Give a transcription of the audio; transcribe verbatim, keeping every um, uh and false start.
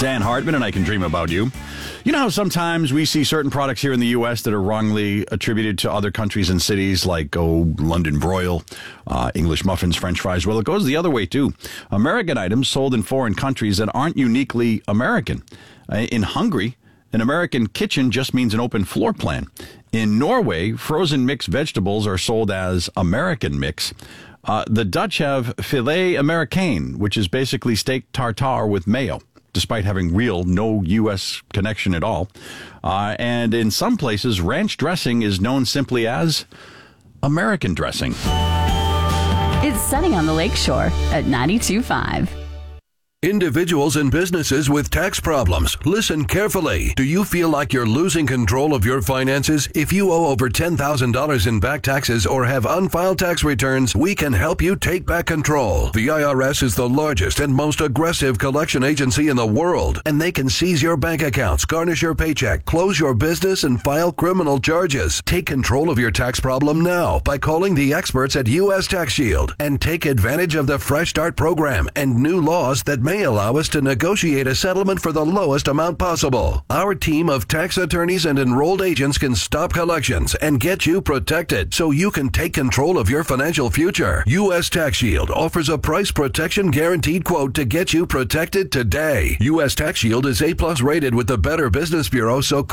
Dan Hartman, and I Can Dream About You. You know how sometimes we see certain products here in the U S that are wrongly attributed to other countries and cities, like, oh, London broil, uh, English muffins, French fries? Well, it goes the other way, too. American items sold in foreign countries that aren't uniquely American. Uh, in Hungary, an American kitchen just means an open floor plan. In Norway, frozen mixed vegetables are sold as American mix. Uh, the Dutch have filet américain, which is basically steak tartare with mayo, despite having real no U S connection at all. Uh, and in some places, ranch dressing is known simply as American dressing. It's Sunny on the Lakeshore at ninety-two point five. Individuals and businesses with tax problems, listen carefully. Do you feel like you're losing control of your finances? If you owe over ten thousand dollars in back taxes or have unfiled tax returns, we can help you take back control. The I R S is the largest and most aggressive collection agency in the world, and they can seize your bank accounts, garnish your paycheck, close your business, and file criminal charges. Take control of your tax problem now by calling the experts at U S Tax Shield and take advantage of the Fresh Start program and new laws that may allow us to negotiate a settlement for the lowest amount possible. Our team of tax attorneys and enrolled agents can stop collections and get you protected so you can take control of your financial future. U S Tax Shield offers a price protection guaranteed quote to get you protected today. U S Tax Shield is A plus rated with the Better Business Bureau, so